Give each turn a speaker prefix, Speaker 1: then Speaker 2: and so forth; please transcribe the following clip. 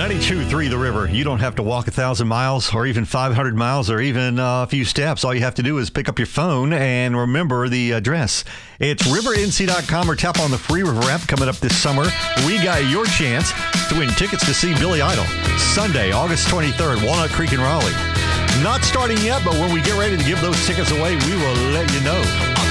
Speaker 1: 92.3 The River. You don't have to walk 1,000 miles or even 500 miles or even a few steps. All you have to do is pick up your phone and remember the address. It's rivernc.com or tap on the free River app. Coming up this summer, we got your chance to win tickets to see Billy Idol Sunday, August 23rd, Walnut Creek in Raleigh. Not starting yet, but when we get ready to give those tickets away, we will let you know.